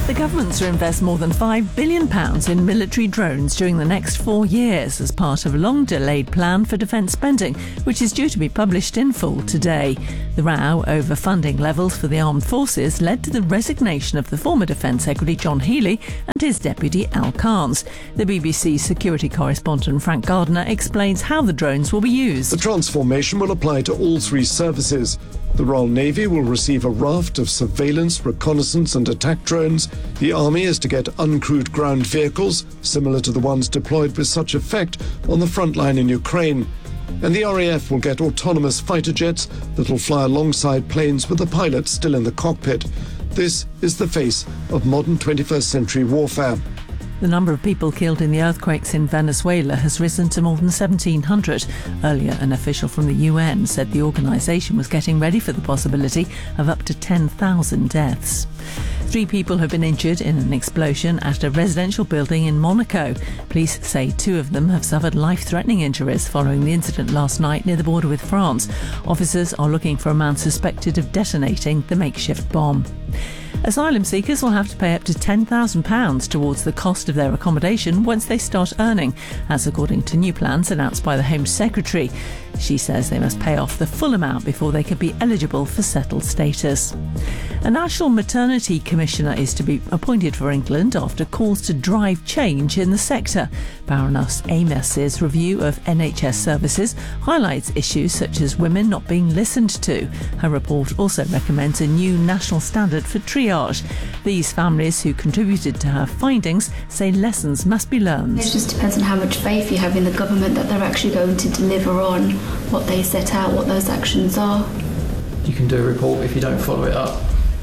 The government's to invest more than £5 billion in military drones during the next 4 years as part of a long-delayed plan for defence spending, which is due to be published in full today. The row over funding levels for the armed forces led to the resignation of the former Defence Secretary John Healey and his deputy Al Carnes. The BBC security correspondent Frank Gardner explains how the drones will be used. The transformation will apply to all three services. The Royal Navy will receive a raft of surveillance, reconnaissance and attack drones. The Army is to get uncrewed ground vehicles, similar to the ones deployed with such effect on the front line in Ukraine. And the RAF will get autonomous fighter jets that will fly alongside planes with the pilot still in the cockpit. This is the face of modern 21st century warfare. The number of people killed in the earthquakes in Venezuela has risen to more than 1,700. Earlier, an official from the UN said the organisation was getting ready for the possibility of up to 10,000 deaths. 3 people have been injured in an explosion at a residential building in Monaco. Police say 2 of them have suffered life-threatening injuries following the incident last night near the border with France. Officers are looking for a man suspected of detonating the makeshift bomb. Asylum seekers will have to pay up to £10,000 towards the cost of their accommodation once they start earning. That's according to new plans announced by the Home Secretary. She says they must pay off the full amount before they can be eligible for settled status. A National Maternity Commissioner is to be appointed for England after calls to drive change in the sector. Baroness Amos's review of NHS services highlights issues such as women not being listened to. Her report also recommends a new national standard for triage. These families who contributed to her findings say lessons must be learned. It just depends on how much faith you have in the government that they're actually going to deliver on what they set out, what those actions are. You can do a report if you don't follow it up.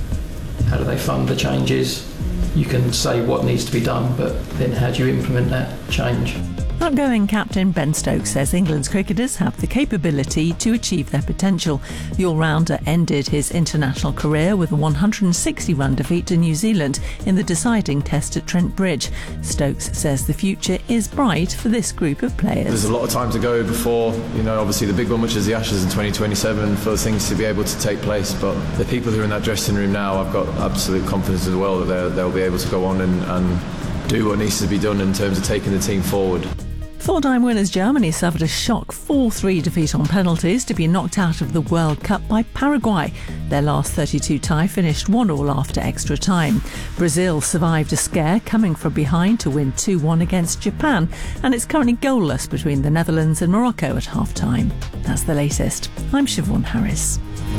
How do they fund the changes? You can say what needs to be done, but then how do you implement that change? Outgoing captain Ben Stokes says England's cricketers have the capability to achieve their potential. The all-rounder ended his international career with a 160-run defeat to New Zealand in the deciding test at Trent Bridge. Stokes says the future is bright for this group of players. There's a lot of time to go before, obviously the big one, which is the Ashes in 2027, for things to be able to take place. But the people who are in that dressing room now, I've got absolute confidence as well that they'll be able to go on and do what needs to be done in terms of taking the team forward. 4-time winners Germany suffered a shock 4-3 defeat on penalties to be knocked out of the World Cup by Paraguay. Their last 32 tie finished 1-1 after extra time. Brazil survived a scare coming from behind to win 2-1 against Japan, and it's currently goalless between the Netherlands and Morocco at half-time. That's the latest. I'm Siobhan Harris.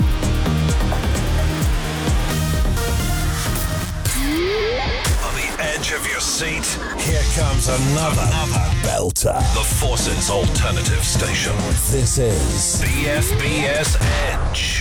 Of your seat, here comes another belter. The Forces Alternative Station. This is BFBS Edge.